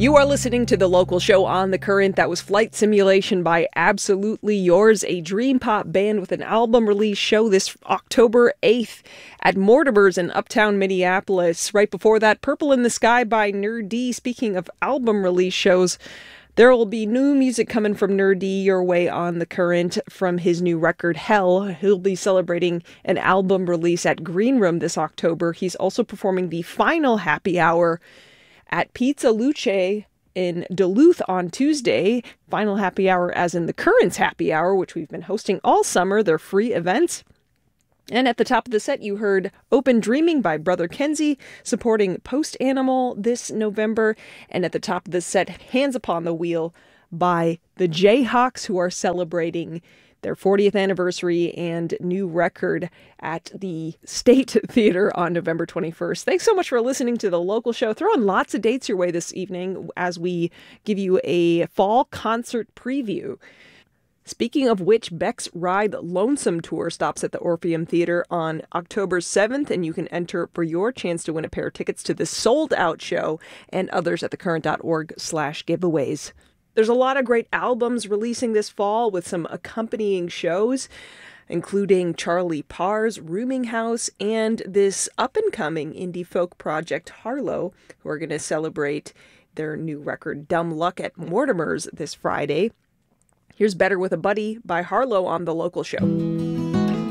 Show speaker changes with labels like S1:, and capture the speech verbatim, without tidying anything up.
S1: You are listening to the local show on The Current. That was Flight Simulation by Absolutely Yours, a dream pop band with an album release show this October eighth at Mortimer's in Uptown Minneapolis. Right before that, Purple in the Sky by Nerd D. Speaking of album release shows, there will be new music coming from Nerd D your way on The Current from his new record, Hell. He'll be celebrating an album release at Green Room this October. He's also performing the final happy hour at Pizza Luce in Duluth on Tuesday. Final happy hour as in The Current's happy hour, which we've been hosting all summer. They're free events. And at the top of the set, you heard Open Dreaming by Brother Kenzie, supporting Post Animal this November. And at the top of the set, Hands Upon the Wheel by the Jayhawks, who are celebrating their fortieth anniversary and new record at the State Theater on November twenty-first. Thanks so much for listening to the local show. Throwing lots of dates your way this evening as we give you a fall concert preview. Speaking of which, Beck's Ride Lonesome Tour stops at the Orpheum Theater on October seventh, and you can enter for your chance to win a pair of tickets to this sold-out show and others at thecurrent.org slash giveaways. There's a lot of great albums releasing this fall with some accompanying shows, including Charlie Parr's Rooming House and this up-and-coming indie folk project, Harlow, who are going to celebrate their new record, Dumb Luck, at Mortimer's this Friday. Here's Better with a Buddy by Harlow on the local show.